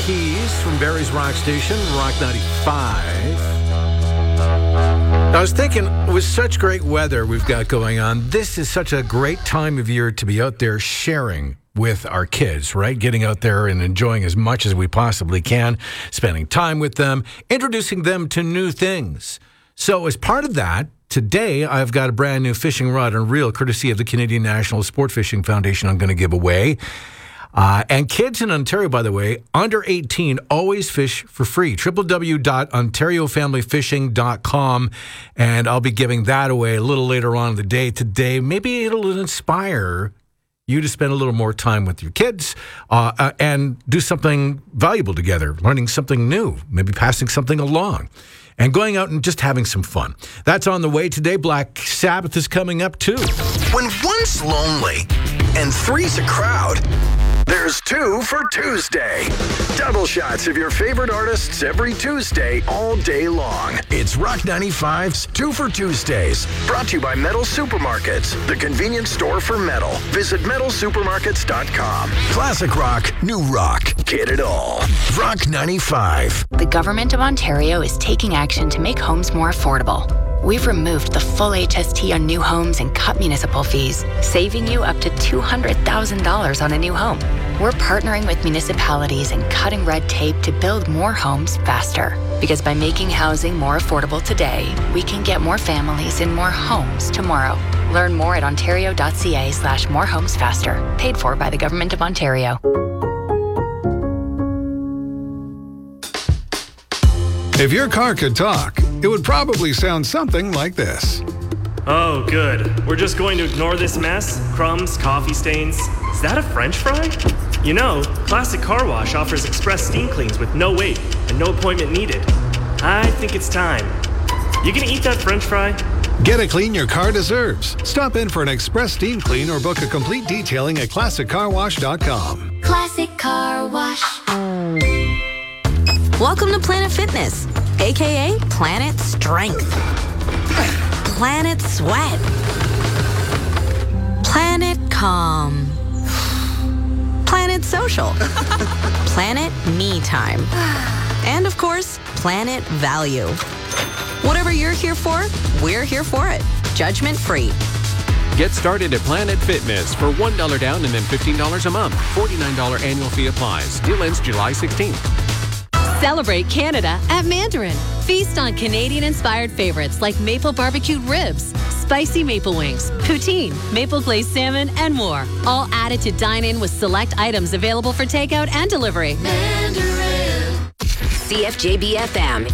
Keys from Barry's Rock Station, Rock 95. I was thinking, with such great weather we've got going on, this is such a great time of year to be out there sharing with our kids, right? Getting out there and enjoying as much as we possibly can, spending time with them, introducing them to new things. So as part of that, today I've got a brand new fishing rod and reel, courtesy of the Canadian National Sport Fishing Foundation, I'm going to give away. And kids in Ontario, by the way, under 18, always fish for free. www.ontariofamilyfishing.com. And I'll be giving that away a little later on in the day today. Maybe it'll inspire you to spend a little more time with your kids and do something valuable together, learning something new, maybe passing something along, and going out and just having some fun. That's on the way today. Black Sabbath is coming up, too. When one's lonely and three's a crowd, there's two for Tuesday. Double shots of your favorite artists every Tuesday, all day long. It's Rock 95's Two for Tuesdays. Brought to you by Metal Supermarkets, the convenience store for metal. Visit metalsupermarkets.com. Classic rock, new rock. Get it all. Rock 95. The Government of Ontario is taking action to make homes more affordable. We've removed the full HST on new homes and cut municipal fees, saving you up to $200,000 on a new home. We're partnering with municipalities and cutting red tape to build more homes faster. Because by making housing more affordable today, we can get more families in more homes tomorrow. Learn more at ontario.ca/morehomesfaster. Paid for by the Government of Ontario. If your car could talk, it would probably sound something like this. Oh, good. We're just going to ignore this mess? Crumbs, coffee stains. Is that a French fry? You know, Classic Car Wash offers express steam cleans with no wait and no appointment needed. I think it's time. You gonna eat that French fry? Get a clean your car deserves. Stop in for an express steam clean or book a complete detailing at ClassicCarWash.com. Classic Car Wash. Welcome to Planet Fitness, aka Planet Strength, Planet Sweat, Planet Calm, Planet Social, Planet Me Time, and of course, Planet Value. Whatever you're here for, we're here for it. Judgment free. Get started at Planet Fitness for $1 down and then $15 a month. $49 annual fee applies. Deal ends July 16th. Celebrate Canada at Mandarin. Feast on Canadian-inspired favorites like maple barbecued ribs, spicy maple wings, poutine, maple glazed salmon, and more. All added to dine in with select items available for takeout and delivery. Mandarin. CFJB FM.